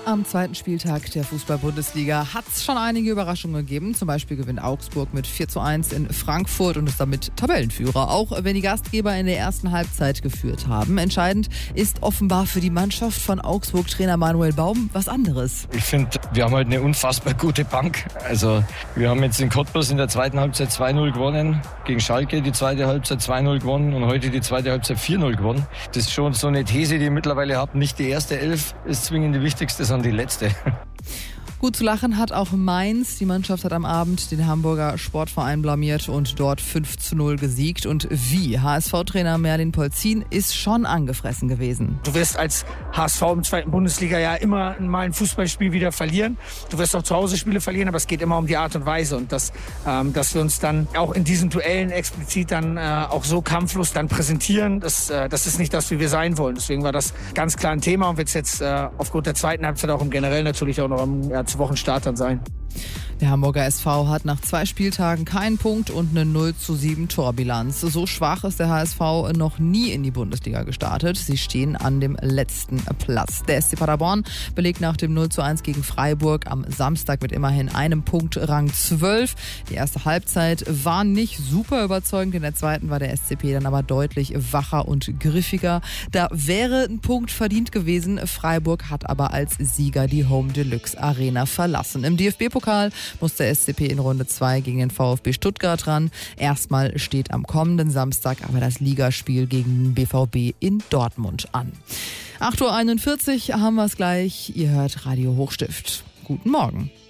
Am zweiten Spieltag der Fußball-Bundesliga hat es schon einige Überraschungen gegeben. Zum Beispiel gewinnt Augsburg mit 4:1 in Frankfurt und ist damit Tabellenführer, auch wenn die Gastgeber in der ersten Halbzeit geführt haben. Entscheidend ist offenbar für die Mannschaft von Augsburg-Trainer Manuel Baum was anderes. Ich finde, wir haben halt eine unfassbar gute Bank. Also wir haben jetzt in Cottbus in der zweiten Halbzeit 2:0 gewonnen, gegen Schalke die zweite Halbzeit 2:0 gewonnen und heute die zweite Halbzeit 4:0 gewonnen. Das ist schon so eine These, die ich mittlerweile habe. Nicht die erste Elf ist zwingend die wichtigste, sondern die letzte. Gut zu lachen hat auch Mainz. Die Mannschaft hat am Abend den Hamburger Sportverein blamiert und dort 5:0 gesiegt. Und wie? HSV-Trainer Merlin Polzin ist schon angefressen gewesen. Du wirst als HSV im zweiten Bundesliga ja immer mal ein Fußballspiel wieder verlieren. Du wirst auch zu Hause Spiele verlieren, aber es geht immer um die Art und Weise. Und dass wir uns dann auch in diesen Duellen explizit dann auch so kampflos dann präsentieren, das ist nicht das, wie wir sein wollen. Deswegen war das ganz klar ein Thema und wird es jetzt aufgrund der zweiten Halbzeit auch im Generell natürlich auch noch zu Wochenstart dann sein. Der Hamburger SV hat nach 2 Spieltagen keinen Punkt und eine 0:7 Torbilanz. So schwach ist der HSV noch nie in die Bundesliga gestartet. Sie stehen an dem letzten Platz. Der SC Paderborn belegt nach dem 0:1 gegen Freiburg am Samstag mit immerhin einem Punkt Rang 12. Die erste Halbzeit war nicht super überzeugend. In der zweiten war der SCP dann aber deutlich wacher und griffiger. Da wäre ein Punkt verdient gewesen. Freiburg hat aber als Sieger die Home Deluxe Arena verlassen. Im DFB-Pokal muss der SCP in Runde 2 gegen den VfB Stuttgart ran. Erstmal steht am kommenden Samstag aber das Ligaspiel gegen den BVB in Dortmund an. 8:41 Uhr haben wir es gleich. Ihr hört Radio Hochstift. Guten Morgen.